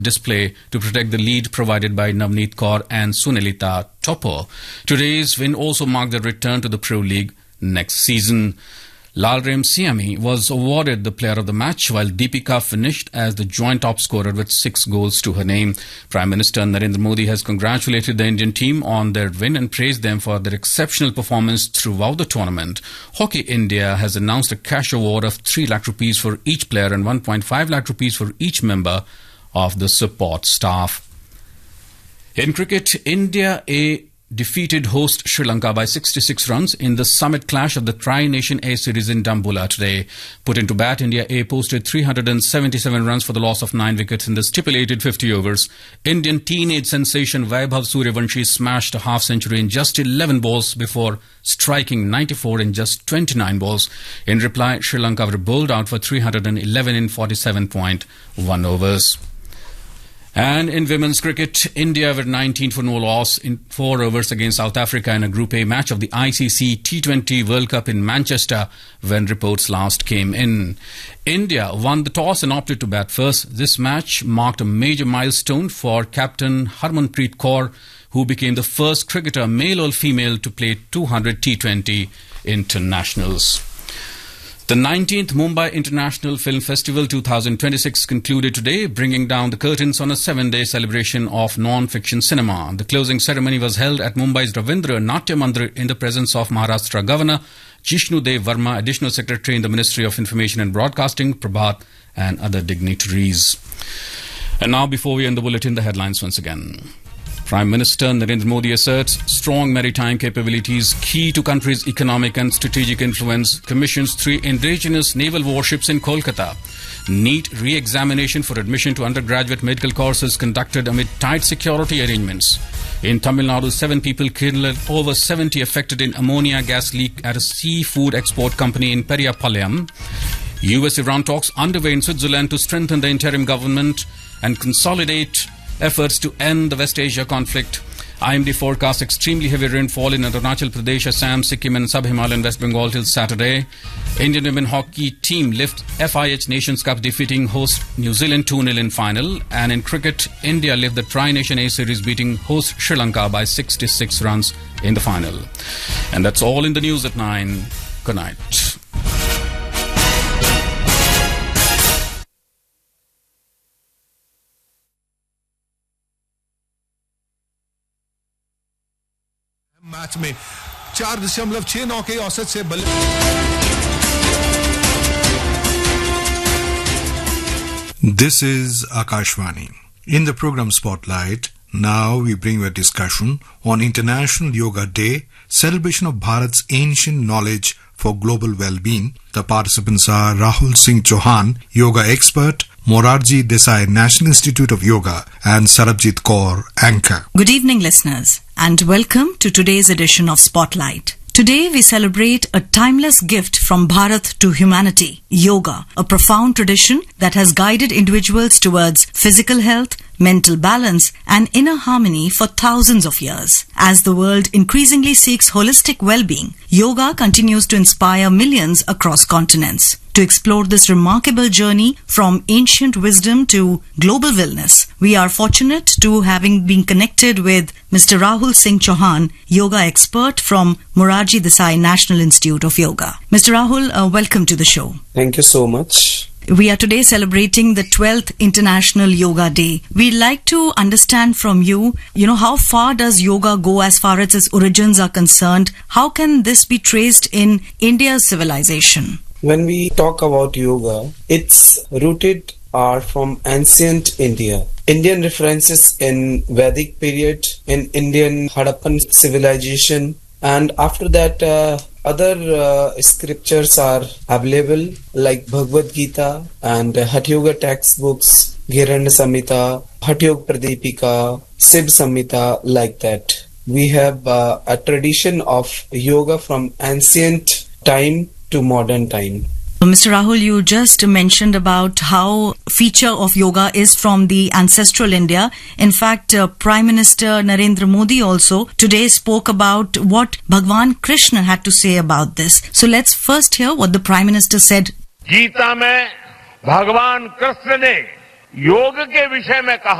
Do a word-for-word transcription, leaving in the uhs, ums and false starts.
display to protect the lead provided by Navneet Kaur and Sunelita Topper. Today's win also marked the return to the Pro League next season. Lalrem Siami was awarded the player of the match, while Deepika finished as the joint top scorer with six goals to her name. Prime Minister Narendra Modi has congratulated the Indian team on their win and praised them for their exceptional performance throughout the tournament. Hockey India has announced a cash award of three lakh rupees for each player and one point five lakh rupees for each member of the support staff. In cricket, India A defeated host Sri Lanka by sixty-six runs in the summit clash of the Tri-Nation A Series in Dambulla today. Put into bat, India A posted three hundred seventy-seven runs for the loss of nine wickets in the stipulated fifty overs. Indian teenage sensation Vaibhav Suryavanshi smashed a half-century in just eleven balls before striking ninety-four in just twenty-nine balls. In reply, Sri Lanka were bowled out for three hundred eleven in forty-seven point one overs. And in women's cricket, India were nineteen for no loss in four overs against South Africa in a Group A match of the I C C T twenty World Cup in Manchester when reports last came in. India won the toss and opted to bat first. This match marked a major milestone for captain Harmanpreet Kaur, who became the first cricketer, male or female, to play two hundred T twenty internationals. The nineteenth Mumbai International Film Festival twenty twenty-six concluded today, bringing down the curtains on a seven-day celebration of non-fiction cinema. The closing ceremony was held at Mumbai's Ravindra Natya Mandir in the presence of Maharashtra Governor Jishnu Dev Verma, Additional Secretary in the Ministry of Information and Broadcasting, Prabhat, and other dignitaries. And now, before we end the bulletin, the headlines once again. Prime Minister Narendra Modi asserts strong maritime capabilities key to country's economic and strategic influence, commissions three indigenous naval warships in Kolkata. NEET re-examination for admission to undergraduate medical courses conducted amid tight security arrangements. In Tamil Nadu, seven people killed, over seventy affected in ammonia gas leak at a seafood export company in Periyapalayam. U S-Iran talks underway in Switzerland to strengthen the interim government and consolidate efforts to end the West Asia conflict. I M D forecasts extremely heavy rainfall in Arunachal Pradesh, Assam, Sikkim and Sub-Himalayan West Bengal till Saturday. Indian women hockey team lift F I H Nations Cup, defeating host New Zealand two nil in final. And in cricket, India lift the Tri-Nation A Series, beating host Sri Lanka by sixty-six runs in the final. And that's all in the news at nine. Good night. Match में चार दशमलव छह नौ के औसत से बल्ले This is Akashvani. In the program Spotlight, now we bring you a discussion on International Yoga Day, celebration of Bharat's ancient knowledge for global well-being. The participants are Rahul Singh Chauhan, yoga expert, Morarji Desai National Institute of Yoga, and Sarabjit Kaur, anchor. Good evening, listeners, and welcome to today's edition of Spotlight. Today we celebrate a timeless gift from Bharat to humanity, yoga, a profound tradition that has guided individuals towards physical health, mental balance and inner harmony for thousands of years. As the world increasingly seeks holistic well-being, yoga continues to inspire millions across continents. To explore this remarkable journey from ancient wisdom to global wellness, we are fortunate to having been connected with Mister Rahul Singh Chauhan, yoga expert from Morarji Desai National Institute of Yoga. Mister Rahul, uh, welcome to the show. Thank you so much. We are today celebrating the twelfth International Yoga Day. We'd like to understand from you, you know, how far does yoga go as far as its origins are concerned? How can this be traced in India's civilization? When we talk about yoga, its rooted are from ancient India. Indian references in Vedic period, in Indian Harappan civilization, and after that uh, other uh, scriptures are available like Bhagavad Gita and uh, Hatha Yoga textbooks, Giranda Samhita, Hatha Yoga Pradipika, Siv Samhita, like that. We have uh, a tradition of yoga from ancient time to modern time. Mister Rahul, you just mentioned about how feature of yoga is from the ancestral India. In fact, uh, Prime Minister Narendra Modi also today spoke about what Bhagwan Krishna had to say about this. So let's first hear what the Prime Minister said. Gita में भगवान कृष्ण ने योग के विषय में कहा